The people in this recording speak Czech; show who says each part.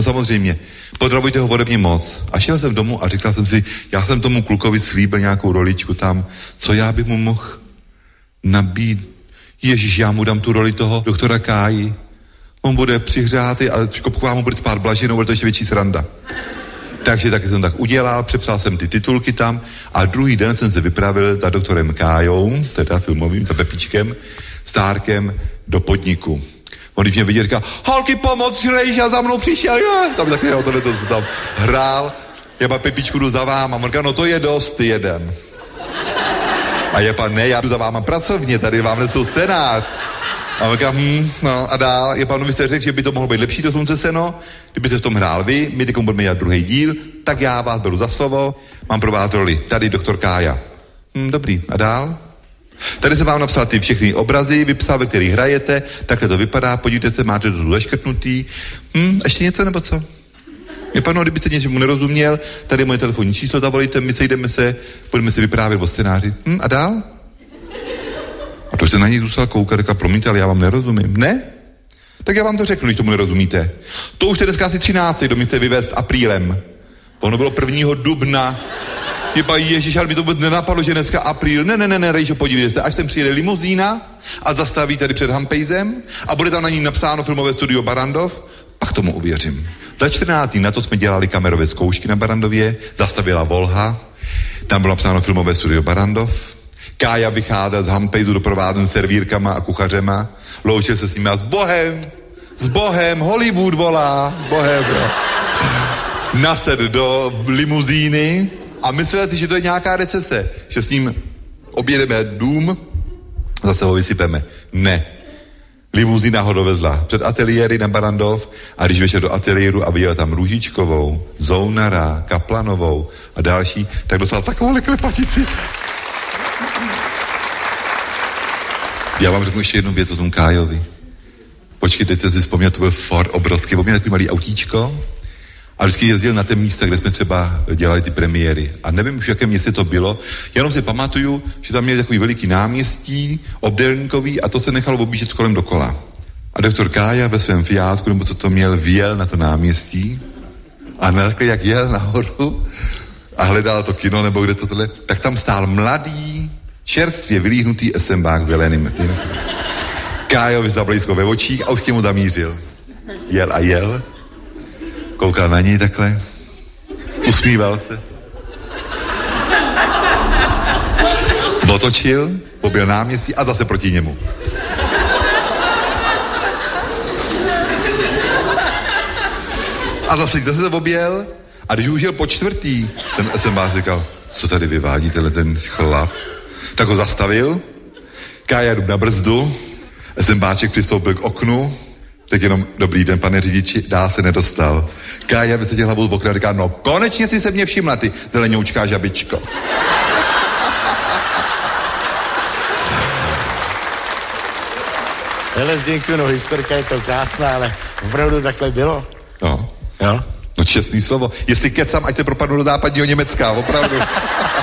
Speaker 1: No samozřejmě, pozdravujte ho ode mě moc. A šel jsem domů a říkal jsem si, já jsem tomu klukovi slíbil nějakou roličku tam, co já bych mu mohl nabít. Ježíš, já mu dám tu roli toho doktora Káji. On bude přihřátý, ale Škopková mu bude spát Blaženou, bude to ještě větší sranda. Takže taky jsem tak udělal, přepsal jsem ty titulky tam a druhý den jsem se vypravil za doktorem Kájou, teda filmovým, za Pepíčkem, Stárkem, do podniku. On když mě viděl, říkal, holky, pomoc, Rejža za mnou přišel, tam takového tohle to tam hrál, já pa Pepíčku jdu za váma, on říkal, no to je dost, ty jeden. A je pan, ne, já jdu za váma pracovně, tady vám nesou scénář. A on říká, no a dál, je panu, vy jste řekl, že by to mohlo být lepší to Slunce seno, kdybyste v tom hrál vy, my teď budeme dělat druhý díl, tak já vás beru za slovo, mám pro vás roli, tady doktor Kája. Dobrý, a dál? Tady jsem vám napsal ty všechny obrazy, vypsal, ve kterých hrajete, takhle to vypadá, podívejte se, máte to tu zaškrtnutý. Ještě něco nebo co? Je panu, kdybyste něčemu nerozuměl, tady je moje telefonní číslo, zavolejte, my sejdeme se, budeme si vyprávět o scénáři. A dál? A to se na něj zůstal koukat, říká, promiňte, ale já vám nerozumím. Ne? Tak já vám to řeknu, když tomu nerozumíte. To už je dneska asi 13, kdo mi chce vyvést aprílem. Ono bylo 1. dubna. Jepa, ježiš, ale mi to vůbec nenapadlo, že dneska apríl. Ne, Rejžo, podívejte se, až sem přijede limuzína a zastaví tady před Hampejzem a bude tam na ní napsáno filmové studio Barrandov, pak tomu uvěřím. Za 14. na to jsme dělali kamerové zkoušky na Barrandově, zastavila Volha, tam bylo napsáno filmové studio Barrandov, Kája vycházel z Hampejzu doprovázen servírkama a kuchařema, loučil se s nimi a s Bohem, Hollywood volá, Bohem, jo. Nased do limuzíny a myslel si, že to je nějaká recese, že s ním objedeme dům, zase ho vysypeme. Ne. Limuzína ho dovezla před ateliéry na Barrandov a když vešel do ateliéru a viděl tam Růžičkovou, Zounara, Kaplanovou a další, tak dostal takovou klepatici. Já vám řeknu ještě jednu věc o tom Kájovi. Počkejte, si vzpomněl, to byl Ford obrovský, on měl takový malý autíčko a vždycky jezdil na té místa, kde jsme třeba dělali ty premiéry. A nevím už, v jakém městě to bylo, jenom si pamatuju, že tam měli takový veliký náměstí, obdélníkový a to se nechalo objíždět kolem dokola. A doktor Kája ve svém Fiátku, nebo co to měl, vjel na to náměstí a takhle, jak jel nahoru a hledal to kino, nebo kde to tohle, tak tam stál mladý, čerstvě vylíhnutý esembák veleným. Kájovi zablízko ve očích a už k němu zamířil. Jel a jel, koukal na něj takhle, usmíval se. Otočil, objel náměstí a zase proti němu. A zase se objel a když už jel po 4. ten esembák říkal, co tady vyvádí ten chlap, tak ho zastavil, Kája jdu na brzdu, esembáček přistoupil k oknu, teď jenom, dobrý den, pane řidiči, dál se nedostal. Kája vystrčil hlavou z okna a říká, no konečně si se mě všimla, ty zelenoučká žabičko.
Speaker 2: Hele, Zdenku, no historka je to krásná, ale opravdu takhle bylo.
Speaker 1: No.
Speaker 2: Jo?
Speaker 1: No čestný slovo. Jestli kecám, ať te propadnu do západního Německa, opravdu.